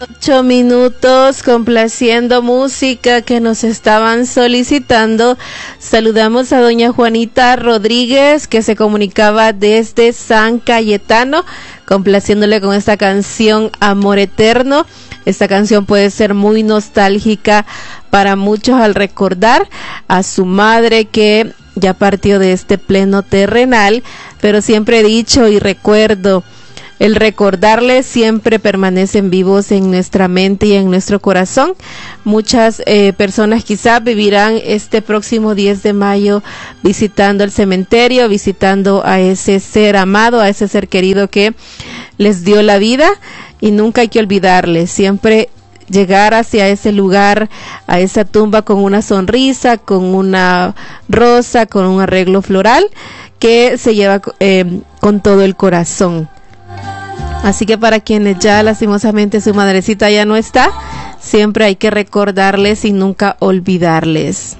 8 minutos complaciendo música que nos estaban solicitando. Saludamos a doña Juanita Rodríguez, que se comunicaba desde San Cayetano, complaciéndole con esta canción Amor Eterno. Esta canción puede ser muy nostálgica para muchos al recordar a su madre, que ya partió de este pleno terrenal, pero siempre he dicho y recuerdo, el recordarles siempre permanecen vivos en nuestra mente y en nuestro corazón. Muchas personas quizás vivirán este próximo 10 de mayo visitando el cementerio, visitando a ese ser amado, a ese ser querido que les dio la vida, y nunca hay que olvidarles, siempre llegar hacia ese lugar, a esa tumba con una sonrisa, con una rosa, con un arreglo floral que se lleva con todo el corazón. Así que para quienes ya lastimosamente su madrecita ya no está, siempre hay que recordarles y nunca olvidarles.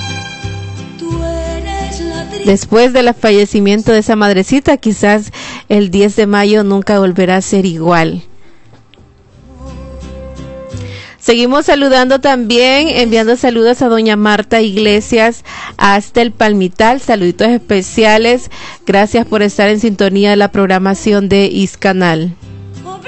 Después del fallecimiento de esa madrecita, quizás el 10 de mayo nunca volverá a ser igual. Seguimos saludando también, enviando saludos a doña Marta Iglesias hasta el Palmital. Saluditos especiales. Gracias por estar en sintonía de la programación de Iscanal.